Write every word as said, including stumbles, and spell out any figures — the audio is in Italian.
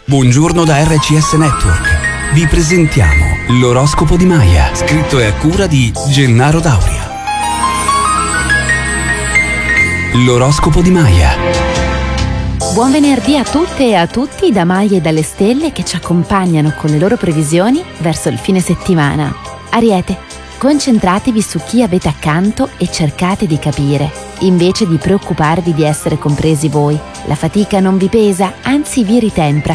Buongiorno da R C S Network. Vi presentiamo l'oroscopo di Maya, scritto e a cura di Gennaro Dauria. L'oroscopo di Maya. Buon venerdì a tutte e a tutti da Maya e dalle stelle che ci accompagnano con le loro previsioni verso il fine settimana. Ariete, concentratevi su chi avete accanto e cercate di capire, invece di preoccuparvi di essere compresi voi. La fatica non vi pesa, anzi vi ritempra